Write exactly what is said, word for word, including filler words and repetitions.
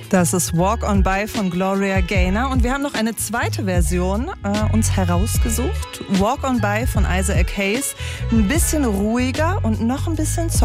Das ist Walk On By von Gloria Gaynor und wir haben noch eine zweite Version äh, uns herausgesucht. Walk On By von Isaac Hayes. Ein bisschen ruhiger und noch ein bisschen softer.